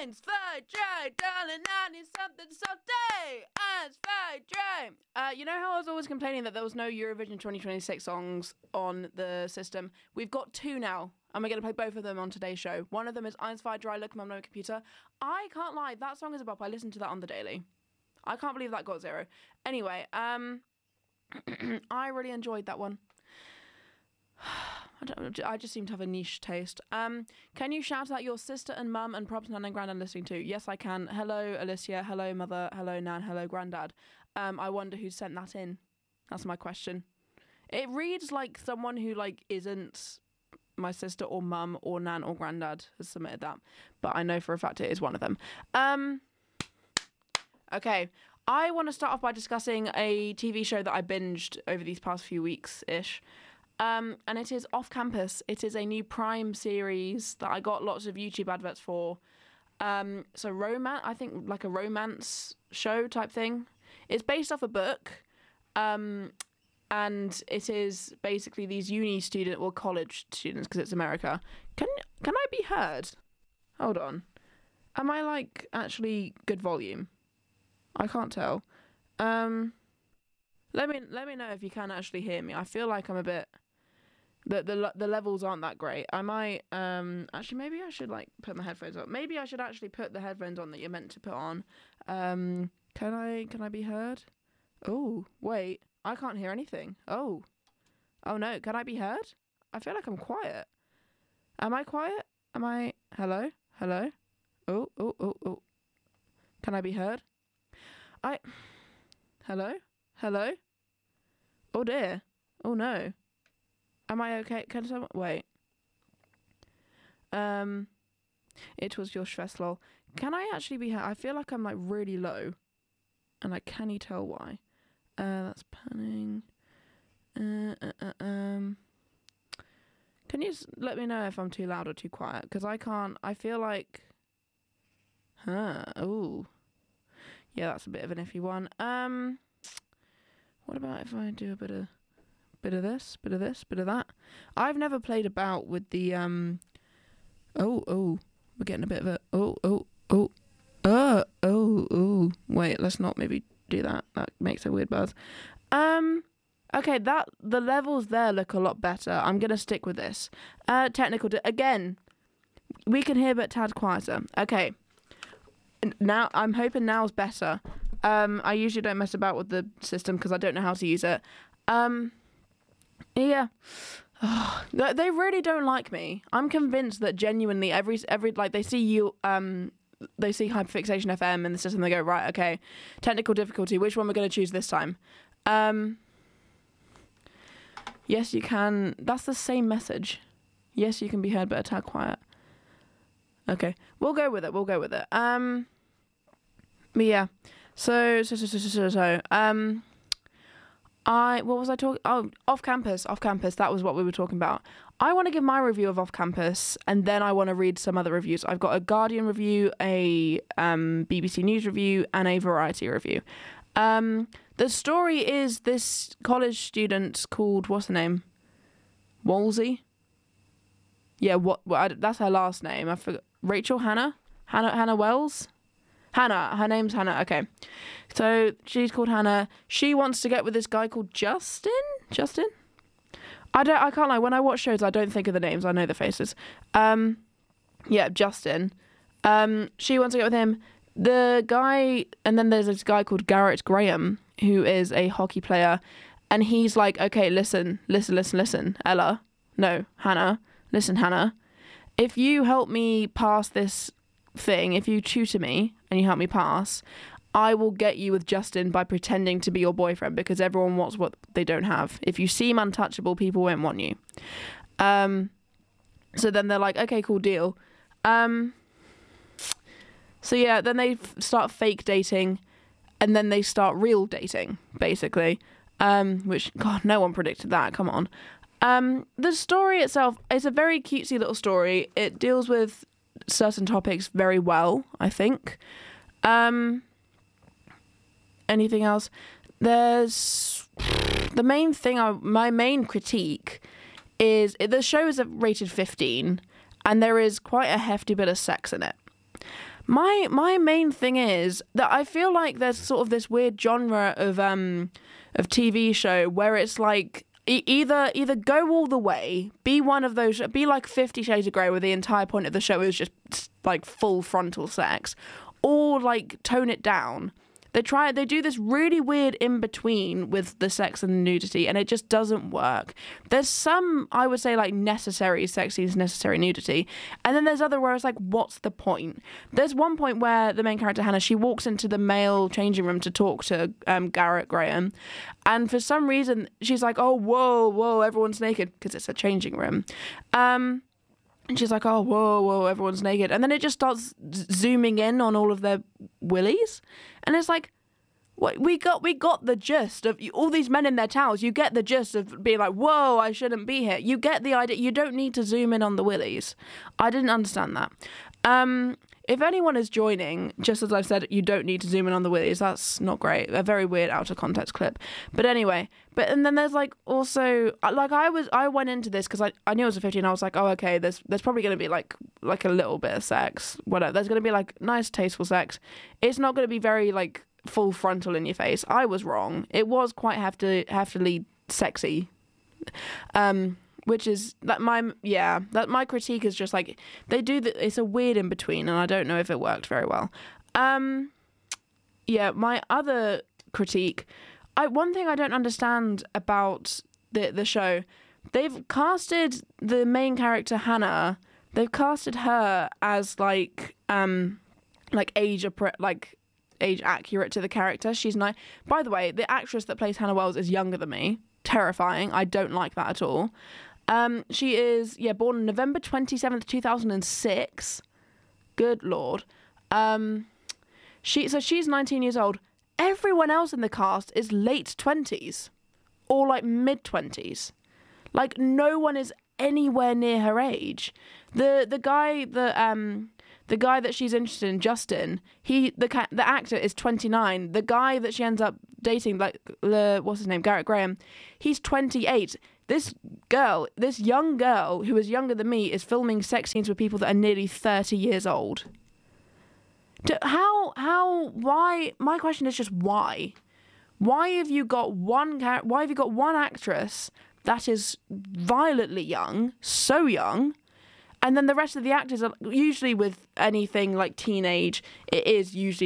Eins, zwei, drei, darling, I need something to say. Eins, zwei, drei. You know how I was always complaining that there was no Eurovision 2026 songs on the system? We've got 2 now, and we're going to play both of them on today's show. One of them is Eins, zwei, drei, look, Mum, no computer. I can't lie, that song is a bop. I listened to that on the daily. I can't believe that got 0. Anyway, I really enjoyed that one. I just seem to have a niche taste. Can you shout out your sister and mum and props nan and granddad listening too? Yes, I can. Hello, Alicia. Hello, mother. Hello, nan. Hello, granddad. I wonder who sent that in. That's my question. It reads like someone who isn't my sister or mum or nan or granddad has submitted that, but I know for a fact it is one of them. Okay. I want to start off by discussing a TV show that I binged over these past few weeks-ish. And it is Off Campus. It is a new Prime series that I got lots of YouTube adverts for. So I think like a romance show type thing. It's based off a book. And it is basically these college students, because it's America. Can I be heard? Hold on. Am I actually good volume? I can't tell. Let me know if you can actually hear me. I feel like I'm a bit. The levels aren't that great. I might actually maybe I should put my headphones on. Maybe I should actually put the headphones on that you're meant to put on. Can I be heard? Oh wait, I can't hear anything. Oh no, can I be heard? I feel like I'm quiet. Am I quiet? Am I? Hello? Oh. Can I be heard? Hello? Oh dear. Oh no. Am I okay? Can someone wait? It was your Schwester. Can I actually be heard? I feel like I'm really low. And can you tell why? That's panning. Can you just let me know if I'm too loud or too quiet? Because I can't. I feel like. Ooh. Yeah, that's a bit of an iffy one. What about if I do a bit of this, bit of that? I've never played about with the we're getting a bit of a wait, let's not maybe do that. That makes a weird buzz. Okay, the levels there look a lot better. I'm gonna stick with this. Technical again. We can hear but tad quieter. Okay. Now I'm hoping now's better. I usually don't mess about with the system because I don't know how to use it. Yeah. They really don't like me. I'm convinced that genuinely every they see you they see Hyperfixation FM in the system, they go, right, okay, technical difficulty, which one we're going to choose this time? Yes, you can. That's the same message. Yes, you can be heard but a tad quiet. Okay, we'll go with it. But yeah. So what was I talking? Oh, Off Campus. That was what we were talking about. I want to give my review of Off Campus, and then I want to read some other reviews. I've got a Guardian review, a BBC News review, and a Variety review. The story is this college student called, what's her name? Wolsey? Yeah, that's her last name. I forgot. Rachel Hannah Wells? Hannah. Her name's Hannah. Okay. So she's called Hannah. She wants to get with this guy called Justin? I can't lie. When I watch shows, I don't think of the names. I know the faces. Yeah, Justin. She wants to get with him. The guy, and then there's this guy called Garrett Graham, who is a hockey player. And he's like, okay, listen, Ella. No, Hannah. Listen, Hannah. If you help me pass this thing, if you tutor me and you help me pass, I will get you with Justin by pretending to be your boyfriend, because everyone wants what they don't have. If you seem untouchable, people won't want you. So then they're like, okay, cool, deal. So yeah, then they start fake dating, and then they start real dating, basically. Which, God, no one predicted that. Come on. The story itself is a very cutesy little story. It deals with certain topics very well, I think. Anything else? There's the main thing. My main critique is the show is rated 15, and there is quite a hefty bit of sex in it. My main thing is that I feel like there's sort of this weird genre of TV show where it's like either go all the way, be one of those, be like 50 Shades of Grey, where the entire point of the show is just like full frontal sex, or like tone it down. They do this really weird in between with the sex and the nudity, and it just doesn't work. There's some, I would say, like necessary sex scenes, necessary nudity, and then there's other where it's like, what's the point? There's one point where the main character Hannah, she walks into the male changing room to talk to Garrett Graham, and for some reason she's like, oh whoa, everyone's naked, because it's a changing room. And she's like, oh, whoa, everyone's naked. And then it just starts zooming in on all of their willies. And it's like, what, we got the gist of all these men in their towels. You get the gist of being like, whoa, I shouldn't be here. You get the idea. You don't need to zoom in on the willies. I didn't understand that. If anyone is joining, just as I've said, you don't need to zoom in on the willies. That's not great. A very weird out of context clip. But anyway, and then there's like also like I went into this because I knew it was a 15. I was like, oh okay, there's probably going to be like a little bit of sex, whatever. There's going to be like nice tasteful sex. It's not going to be very like full frontal in your face. I was wrong. It was quite heftily sexy. Which is that my critique is just like they do it's a weird in between, and I don't know if it worked very well. My other critique, one thing I don't understand about the show, they've casted the main character Hannah, they've casted her as like age accurate to the character. She's nice. By the way, the actress that plays Hannah Wells is younger than me. Terrifying. I don't like that at all. She is, born on November 27th, 2006. Good Lord. She's 19 years old. Everyone else in the cast is late 20s or like mid 20s. Like no one is anywhere near her age. The guy that she's interested in, Justin, the actor is 29. The guy that she ends up dating, what's his name, Garrett Graham, he's 28. This young girl who is younger than me is filming sex scenes with people that are nearly 30 years old. Why? My question is just why? Why have you got one actress that is violently young, so young, and then the rest of the actors are usually with anything like teenage, it is usually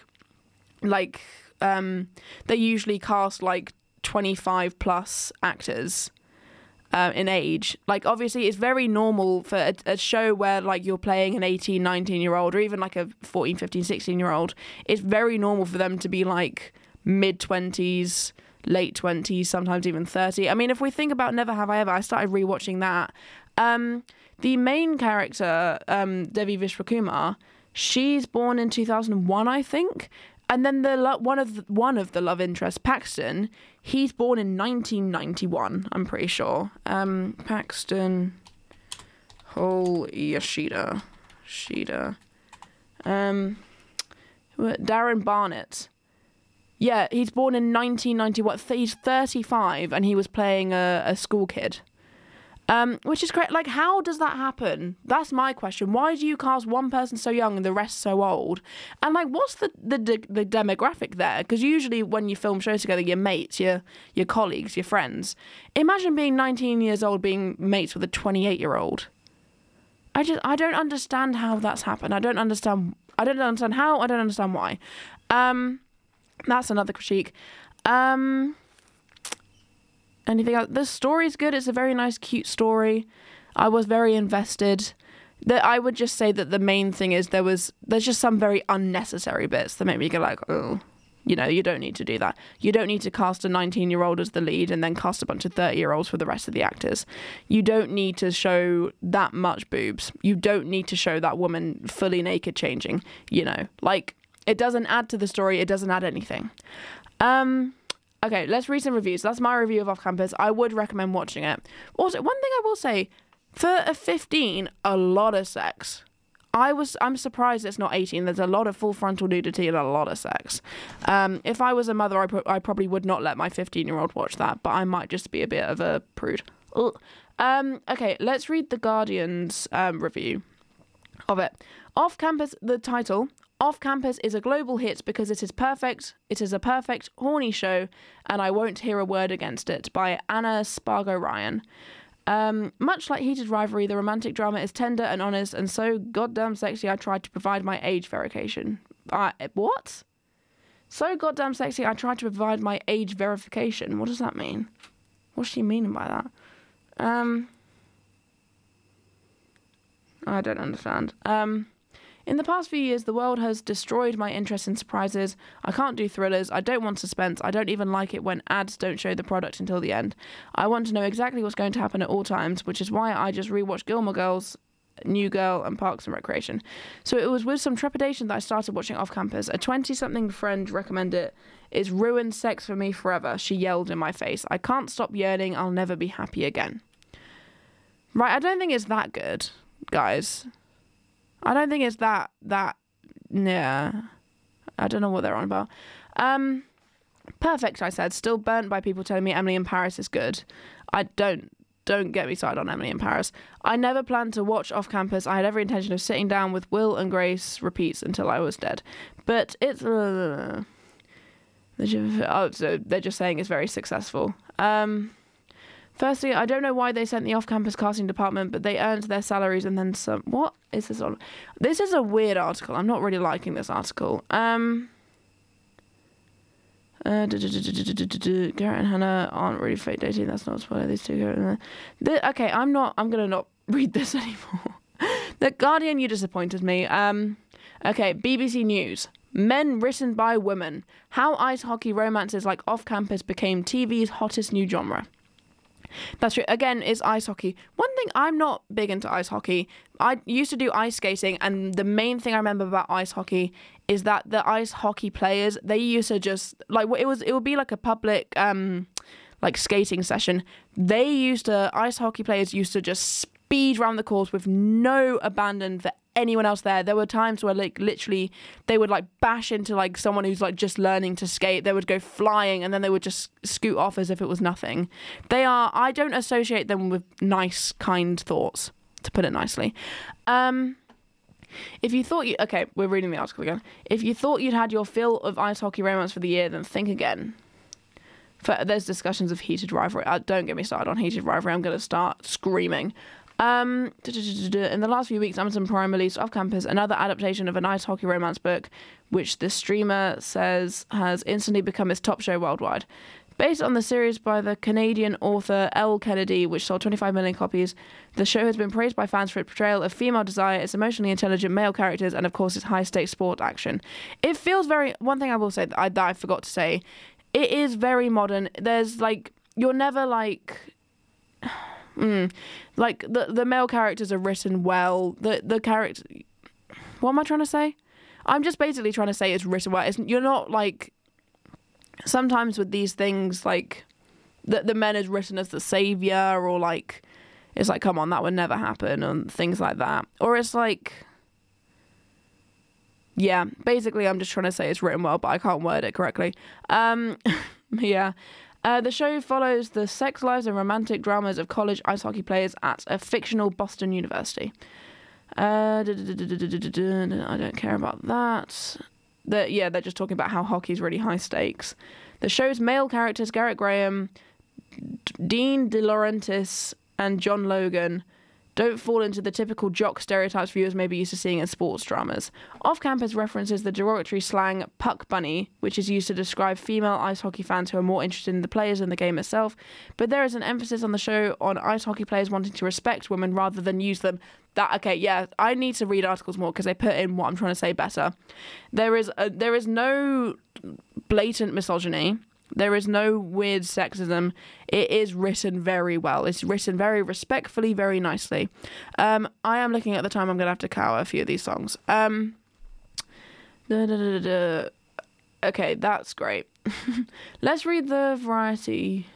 they usually cast like 25 plus actors in age. Like obviously it's very normal for a show where like you're playing an 18, 19-year-old or even like a 14, 15, 16-year-old. It's very normal for them to be like mid-20s, late 20s, sometimes even 30. I mean, if we think about Never Have I Ever, I started rewatching that. The main character, Devi Vishwakumar, she's born in 2001, I think. And then one of the love interests, Paxton, he's born in 1991, I'm pretty sure. Paxton Yoshida. Darren Barnett. Yeah, he's born in 1991. He's 35 and he was playing a school kid. Which is great. Like, how does that happen? That's my question. Why do you cast one person so young and the rest so old? And like, what's the demographic there? Because usually when you film shows together, your mates, your colleagues, your friends. Imagine being 19 years old, being mates with a 28-year-old. I don't understand how that's happened. I don't understand how. I don't understand why. That's another critique. Anything else? The story's good. It's a very nice, cute story. I was very invested. I would just say that the main thing is there's just some very unnecessary bits that make me go like, oh, you don't need to do that. You don't need to cast a 19-year-old as the lead and then cast a bunch of 30-year-olds for the rest of the actors. You don't need to show that much boobs. You don't need to show that woman fully naked changing. Like it doesn't add to the story. It doesn't add anything. Okay, let's read some reviews. That's my review of Off Campus. I would recommend watching it. Also, one thing I will say, for a 15, a lot of sex. I'm surprised it's not 18. There's a lot of full frontal nudity and a lot of sex. If I was a mother, I probably would not let my 15-year-old watch that, but I might just be a bit of a prude. Okay, let's read The Guardian's review. of it. Off Campus, the title, Off Campus is a global hit because it is perfect. It is a perfect, horny show, and I won't hear a word against it, by Anna Spargo Ryan. Much like Heated Rivalry, the romantic drama is tender and honest and so goddamn sexy I tried to provide my age verification. What? So goddamn sexy I tried to provide my age verification. What does that mean? What's she meaning by that? I don't understand. In the past few years, the world has destroyed my interest in surprises. I can't do thrillers. I don't want suspense. I don't even like it when ads don't show the product until the end. I want to know exactly what's going to happen at all times, which is why I just rewatched Gilmore Girls, New Girl, and Parks and Recreation. So it was with some trepidation that I started watching Off Campus. A 20-something friend recommended it. It's ruined sex for me forever, she yelled in my face. I can't stop yearning. I'll never be happy again. Right, I don't think it's that good, guys. I don't think it's that, yeah. I don't know what they're on about. Perfect, I said, still burnt by people telling me Emily in Paris is good. I don't get me started on Emily in Paris. I never planned to watch Off Campus. I had every intention of sitting down with Will and Grace repeats until I was dead. But it's, so they're just saying it's very successful. Firstly, I don't know why they sent the off-campus casting department, but they earned their salaries and then some. What is this on? This is a weird article. I'm not really liking this article. Garrett and Hannah aren't really fake dating. That's not a spoiler. These two. Okay, I'm gonna not read this anymore. The Guardian, you disappointed me. Okay, BBC News. Men written by women. How ice hockey romances like off-campus became TV's hottest new genre. That's true. Again, it's ice hockey. One thing, I'm not big into ice hockey. I used to do ice skating, and the main thing I remember about ice hockey is that the ice hockey players, they used to just, like, it would be like a public, like, skating session. Ice hockey players used to just speed around the course with no abandon for anyone else there. There were times where, like, literally they would, like, bash into, like, someone who's, like, just learning to skate. They would go flying and then they would just scoot off as if it was nothing. I don't associate them with nice, kind thoughts, to put it nicely. If you thought okay, we're reading the article again. If you thought you'd had your fill of ice hockey romance for the year, then think again. There's discussions of Heated Rivalry. Don't get me started on Heated Rivalry. I'm going to start screaming. In the last few weeks, Amazon Prime released Off Campus, another adaptation of an ice hockey romance book, which the streamer says has instantly become its top show worldwide. Based on the series by the Canadian author Elle Kennedy, which sold 25 million copies, the show has been praised by fans for its portrayal of female desire, its emotionally intelligent male characters, and of course its high-stakes sport action. It feels very... One thing I will say that I forgot to say, it is very modern. There's, like... You're never, like... like the male characters are written well. The character, what am I trying to say? I'm just basically trying to say it's written well. You're not like, sometimes with these things, like the men is written as the savior, or like it's like, come on, that would never happen, and things like that. Or it's like, yeah, basically I'm just trying to say it's written well, but I can't word it correctly. Yeah. The show follows the sex lives and romantic dramas of college ice hockey players at a fictional Boston university. I don't care about that. They're just talking about how hockey is really high stakes. The show's male characters, Garrett Graham, Dean DeLaurentis, and John Logan, don't fall into the typical jock stereotypes viewers may be used to seeing in sports dramas. Off-campus references the derogatory slang puck bunny, which is used to describe female ice hockey fans who are more interested in the players than the game itself, but there is an emphasis on the show on ice hockey players wanting to respect women rather than use them. I need to read articles more because they put in what I'm trying to say better. There is no blatant misogyny. There is no weird sexism. It is written very well. It's written very respectfully, very nicely. I am looking at the time. I'm going to have to cover a few of these songs. Okay, that's great. Let's read the variety.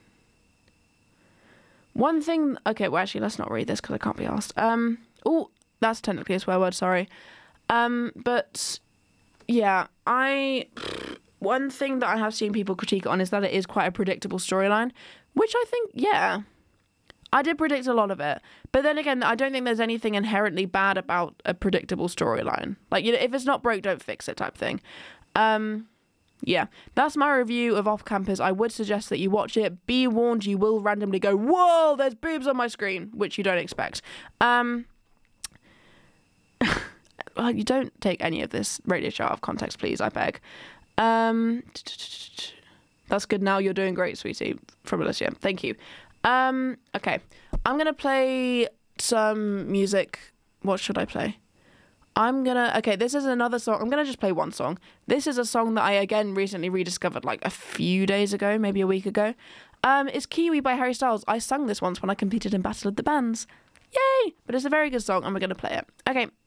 One thing... Okay, well, actually, let's not read this because I can't be asked. Oh, that's technically a swear word, sorry. But, yeah, one thing that I have seen people critique on is that it is quite a predictable storyline, which I think, yeah, I did predict a lot of it. But then again, I don't think there's anything inherently bad about a predictable storyline. Like, you know, if it's not broke, don't fix it type thing. Yeah, that's my review of Off Campus. I would suggest that you watch it. Be warned, you will randomly go, whoa, there's boobs on my screen, which you don't expect. Well, you don't take any of this radio show out of context, please, I beg. That's good now. You're doing great, sweetie, from Alicia. Thank you. Okay, I'm going to play some music. What should I play? Okay, this is another song. I'm going to just play one song. This is a song that I, again, recently rediscovered like a few days ago, maybe a week ago. It's Kiwi by Harry Styles. I sung this once when I competed in Battle of the Bands. Yay! But it's a very good song and we're going to play it. Okay,